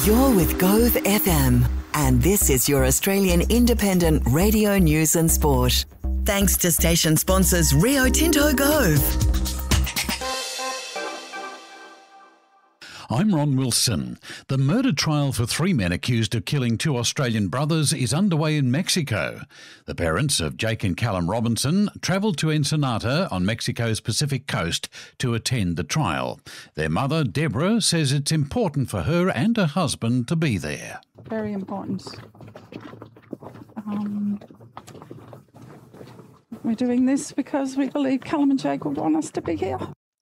You're with Gove FM, and this is your Australian independent radio news and sport. Thanks to station sponsors Rio Tinto Gove. I'm Ron Wilson. The murder trial for 3 men accused of killing 2 Australian brothers is underway in Mexico. The parents of Jake and Callum Robinson travelled to Ensenada on Mexico's Pacific coast to attend the trial. Their mother, Deborah, says it's important for her and her husband to be there. Very important. We're doing this because we believe Callum and Jake would want us to be here.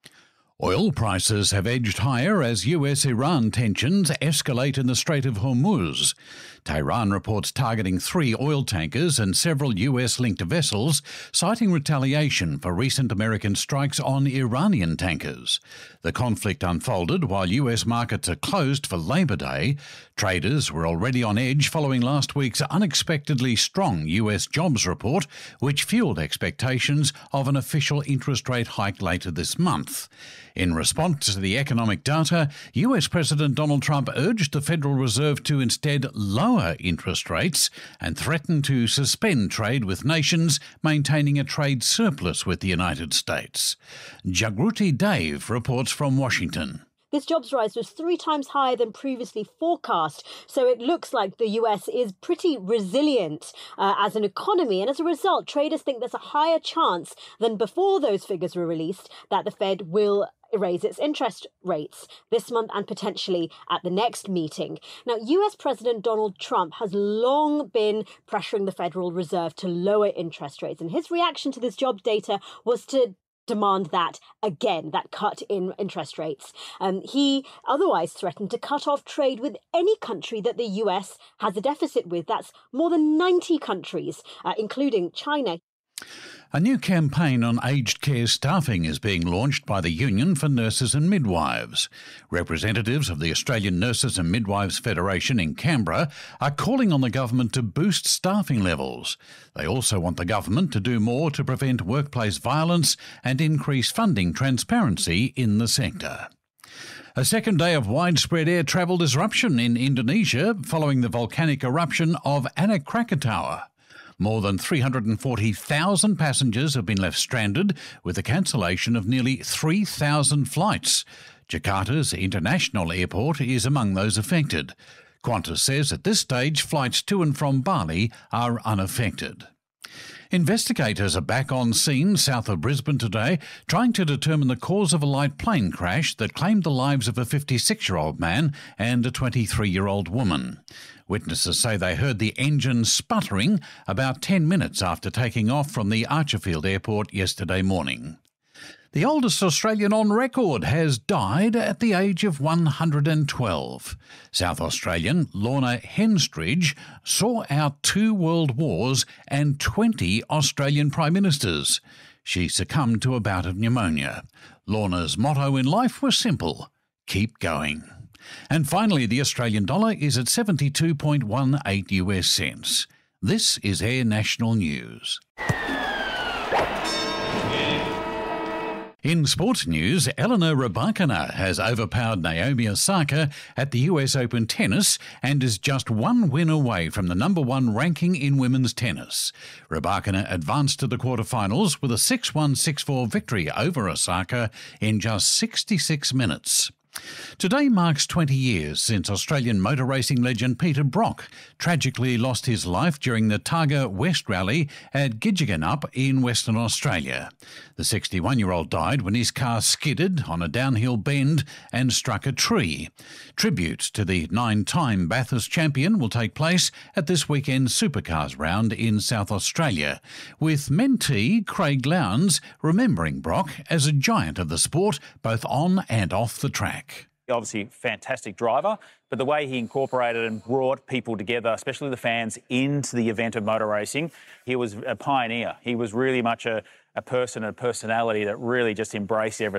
Oil prices have edged higher as US-Iran tensions escalate in the Strait of Hormuz. Tehran reports targeting 3 oil tankers and several US-linked vessels, citing retaliation for recent American strikes on Iranian tankers. The conflict unfolded while US markets are closed for Labor Day. Traders were already on edge following last week's unexpectedly strong US jobs report, which fueled expectations of an official interest rate hike later this month. In response to the economic data, US President Donald Trump urged the Federal Reserve to instead lower interest rates and threatened to suspend trade with nations maintaining a trade surplus with the United States. Jagruti Dave reports from Washington. This jobs rise was 3 times higher than previously forecast, so it looks like the US is pretty resilient as an economy, and as a result, traders think there's a higher chance than before those figures were released that the Fed will raise its interest rates this month and potentially at the next meeting. Now, US President Donald Trump has long been pressuring the Federal Reserve to lower interest rates, and his reaction to this jobs data was to demand that again, that cut in interest rates. He otherwise threatened to cut off trade with any country that the US has a deficit with. That's more than 90 countries, including China. A new campaign on aged care staffing is being launched by the Union for Nurses and Midwives. Representatives of the Australian Nurses and Midwives Federation in Canberra are calling on the government to boost staffing levels. They also want the government to do more to prevent workplace violence and increase funding transparency in the sector. A second day of widespread air travel disruption in Indonesia following the volcanic eruption of Anak Krakatau. More than 340,000 passengers have been left stranded, with the cancellation of nearly 3,000 flights. Jakarta's international airport is among those affected. Qantas says at this stage flights to and from Bali are unaffected. Investigators are back on scene south of Brisbane today, trying to determine the cause of a light plane crash that claimed the lives of a 56-year-old man and a 23-year-old woman. Witnesses say they heard the engine sputtering about 10 minutes after taking off from the Archerfield Airport yesterday morning. The oldest Australian on record has died at the age of 112. South Australian Lorna Henstridge saw out 2 world wars and 20 Australian Prime Ministers. She succumbed to a bout of pneumonia. Lorna's motto in life was simple: keep going. And finally, the Australian dollar is at 72.18 US cents. This is Air National News. In sports news, Elena Rybakina has overpowered Naomi Osaka at the US Open tennis and is just 1 win away from the number 1 ranking in women's tennis. Rybakina advanced to the quarterfinals with a 6-1, 6-4 victory over Osaka in just 66 minutes. Today marks 20 years since Australian motor racing legend Peter Brock tragically lost his life during the Targa West Rally at Gidgegannup in Western Australia. The 61-year-old died when his car skidded on a downhill bend and struck a tree. Tribute to the 9-time Bathurst champion will take place at this weekend's Supercars round in South Australia, with mentee Craig Lowndes remembering Brock as a giant of the sport both on and off the track. Obviously, fantastic driver, but the way he incorporated and brought people together, especially the fans, into the event of motor racing, he was a pioneer. He was really much a person, a personality that really just embraced everything.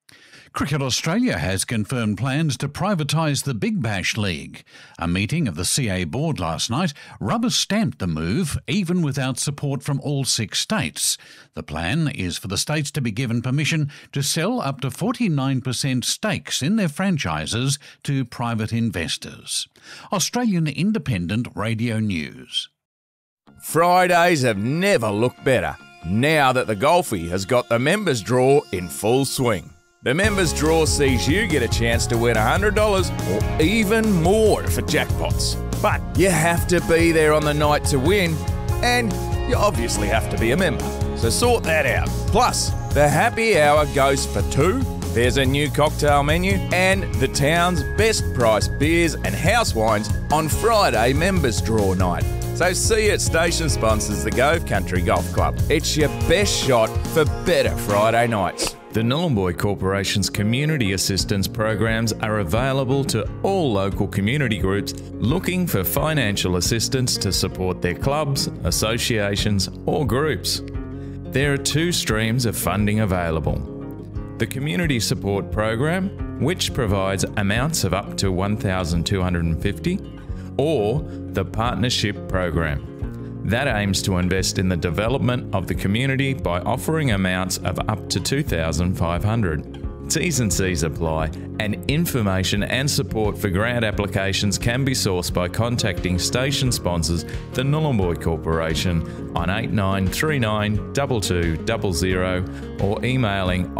Cricket Australia has confirmed plans to privatise the Big Bash League. A meeting of the CA board last night rubber-stamped the move, even without support from all 6 states. The plan is for the states to be given permission to sell up to 49% stakes in their franchises to private investors. Australian Independent Radio News. Fridays have never looked better, now that the Golfie has got the members draw in full swing. The members draw sees you get a chance to win $100 or even more for jackpots. But you have to be there on the night to win, and you obviously have to be a member. So sort that out. Plus, the happy hour goes for 2. There's a new cocktail menu and the town's best priced beers and house wines on Friday members draw night. So see you at station sponsors the Gove Country Golf Club. It's your best shot for better Friday nights. The Nhulunbuy Corporation's community assistance programs are available to all local community groups looking for financial assistance to support their clubs, associations or groups. There are 2 streams of funding available. The Community Support Program, which provides amounts of up to $1,250, or the Partnership Program. That aims to invest in the development of the community by offering amounts of up to $2,500. T's and C's apply, and information and support for grant applications can be sourced by contacting station sponsors, the Nhulunbuy Corporation, on 8939 2200 or emailing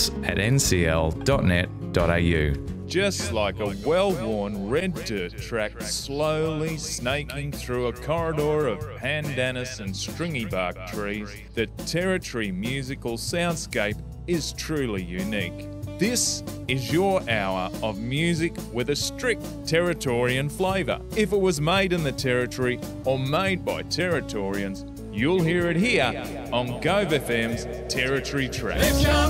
office@ncl.net.au. Just like a well-worn red dirt track slowly snaking through a corridor of pandanus and stringybark trees, the Territory musical soundscape is truly unique. This is your hour of music with a strict Territorian flavour. If it was made in the Territory or made by Territorians, you'll hear it here on Gove FM's Territory Track.